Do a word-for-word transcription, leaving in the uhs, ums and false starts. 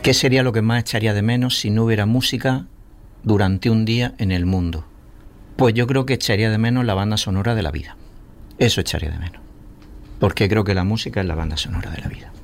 ¿Qué sería lo que más echaría de menos si no hubiera música durante un día en el mundo? Pues yo creo que echaría de menos la banda sonora de la vida. Eso echaría de menos. Porque creo que la música es la banda sonora de la vida.